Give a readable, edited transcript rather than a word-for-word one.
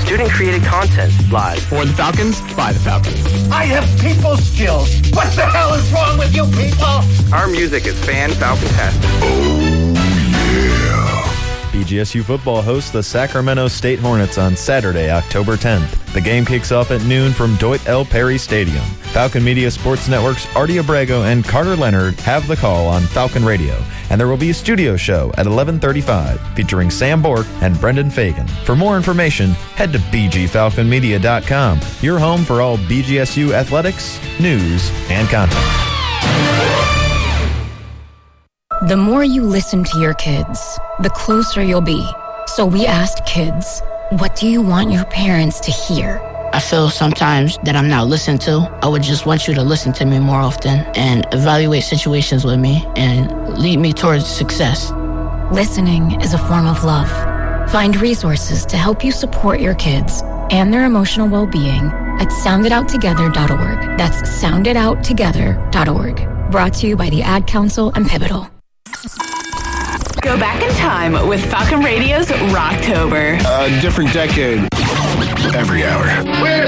student-created content live. For the Falcons, by the Falcons. I have people skills. What the hell is wrong with you people? Our music is fan-falcon-tastic. BGSU football hosts the Sacramento State Hornets on Saturday, October 10th. The game kicks off at noon from Deutsch L. Perry Stadium. Falcon Media Sports Network's Artie Abrego and Carter Leonard have the call on Falcon Radio, and there will be a studio show at 11:35 featuring Sam Bork and Brendan Fagan. For more information, head to bgfalconmedia.com, your home for all BGSU athletics, news, and content. The more you listen to your kids, the closer you'll be. So we asked kids, what do you want your parents to hear? I feel sometimes that I'm not listened to. I would just want you to listen to me more often and evaluate situations with me and lead me towards success. Listening is a form of love. Find resources to help you support your kids and their emotional well-being at sounditouttogether.org. That's sounditouttogether.org. Brought to you by the Ad Council and Pivotal. Go back in time with Falcon Radio's Rocktober. A different decade every hour. We're